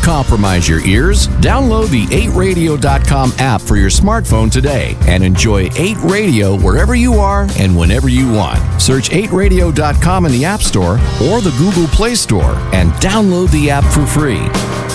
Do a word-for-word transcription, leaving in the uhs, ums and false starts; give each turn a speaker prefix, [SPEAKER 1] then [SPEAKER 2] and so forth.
[SPEAKER 1] compromise your ears. Download the eight radio dot com app for your smartphone today and enjoy eight Radio wherever you are and whenever you want. Search eight radio dot com in the App Store or the Google Play Store and download the app for free.